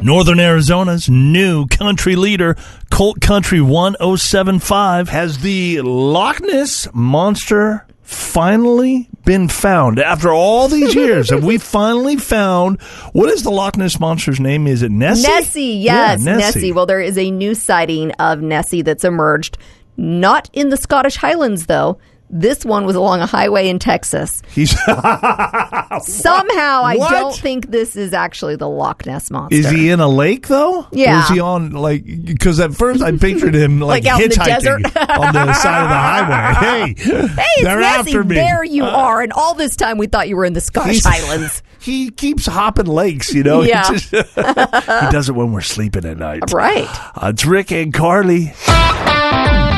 Northern Arizona's new country leader, Colt Country 1075, has the Loch Ness Monster finally been found? After all these years, have we finally found, what is the Loch Ness Monster's name? Is it Nessie? Nessie, yes, Yeah, Nessie. Well, there is a new sighting of Nessie that's emerged. Not in the Scottish Highlands, though. This one was along a highway in Texas. Somehow, I don't think this is actually the Loch Ness Monster. Is he in a lake, though? Yeah. Or is he on, because at first I pictured him like out in the hitchhiking desert? on the side of the highway. Hey, it's they're Nessie. after me. There you are. And all this time we thought you were in the Scottish Highlands. He keeps hopping lakes, Yeah. He does it when we're sleeping at night. Right. It's Rick and Carly.